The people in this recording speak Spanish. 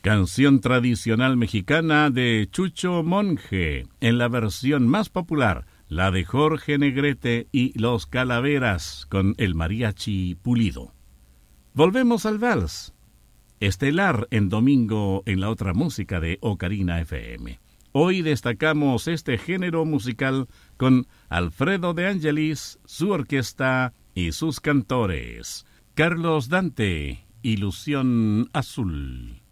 canción tradicional mexicana de Chucho Monje, en la versión más popular, la de Jorge Negrete y Los Calaveras, con el mariachi Pulido. Volvemos al vals, estelar en domingo en la otra música de Ocarina FM. Hoy destacamos este género musical con Alfredo de Angelis, su orquesta y sus cantores. Carlos Dante, Ilusión Azul.